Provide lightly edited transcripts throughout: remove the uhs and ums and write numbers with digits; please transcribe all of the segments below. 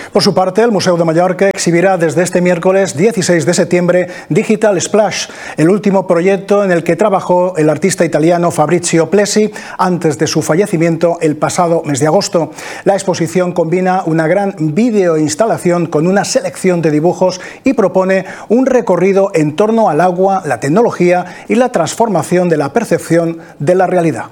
Por su parte, el Museo de Mallorca exhibirá desde este miércoles 16 de septiembre Digital Splash, el último proyecto en el que trabajó el artista italiano Fabrizio Plessi antes de su fallecimiento el pasado mes de agosto. La exposición combina una gran videoinstalación con una selección de dibujos y propone un recorrido en torno al agua, la tecnología y la transformación de la percepción de la realidad.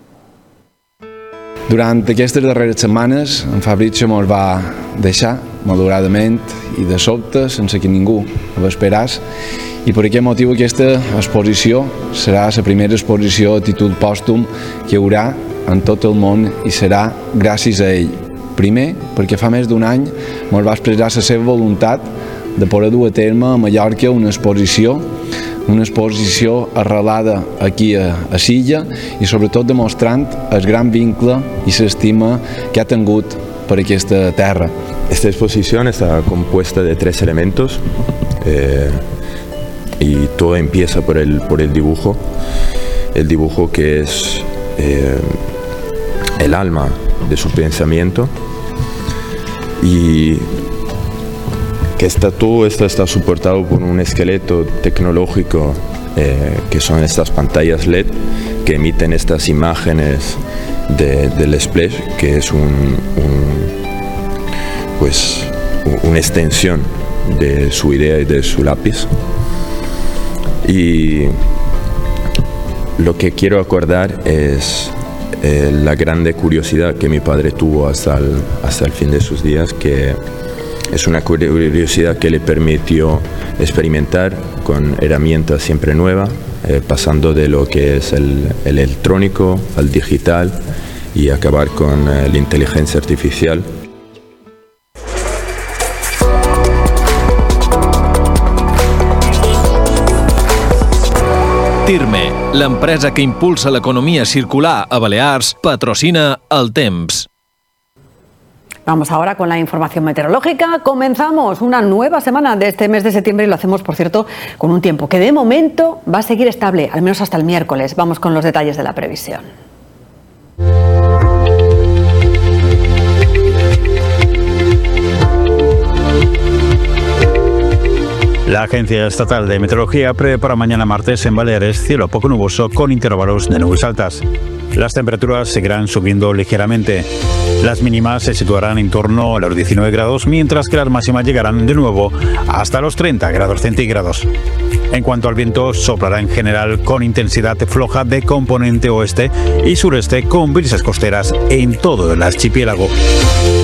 Durant aquestes darreres setmanes, en Fabrizio mos va deixar, malauradament, i de sobte, sense que ningú ho esperés, i per aquest motiu aquesta exposició serà la primera exposició a títol pòstum que hi haurà en tot el món i serà gràcies a ell. Primer, perquè fa més d'un any mos va expressar la seva voluntat de poder dur a terme a Mallorca una exposició arrelada aquí a Silla i sobretot demostrant el gran vincle i l'estima que ha tingut per aquesta terra. Esta exposición está compuesta de 3 elementos y todo empieza por el dibujo. El dibujo que es el alma de su pensamiento y que todo esto está soportado por un esqueleto tecnológico que son estas pantallas LED que emiten estas imágenes del splash, que es una extensión de su idea y de su lápiz. Y lo que quiero acordar es la grande curiosidad que mi padre tuvo hasta el fin de sus días, que es una curiosidad que le permitió experimentar con herramientas siempre nuevas, pasando de lo que es el electrónico al digital y acabar con la inteligencia artificial. Tirme, l'empresa que impulsa l'economia circular a Balears, patrocina El Temps. Vamos ahora con la información meteorológica. Comenzamos una nueva semana de este mes de septiembre y lo hacemos, por cierto, con un tiempo que de momento va a seguir estable, al menos hasta el miércoles. Vamos con los detalles de la previsión. La Agencia Estatal de Meteorología prevé para mañana martes en Baleares cielo poco nuboso con intervalos de nubes altas. Las temperaturas seguirán subiendo ligeramente. Las mínimas se situarán en torno a los 19 grados, mientras que las máximas llegarán de nuevo hasta los 30 grados centígrados. En cuanto al viento, soplará en general con intensidad floja de componente oeste y sureste con brisas costeras en todo el archipiélago.